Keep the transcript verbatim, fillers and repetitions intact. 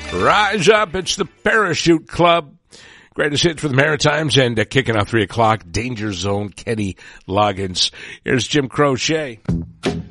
Rise up. It's the Parachute Club. Greatest hits for the Maritimes and uh, kicking off three o'clock. Danger Zone, Kenny Loggins. Here's Jim Crochet.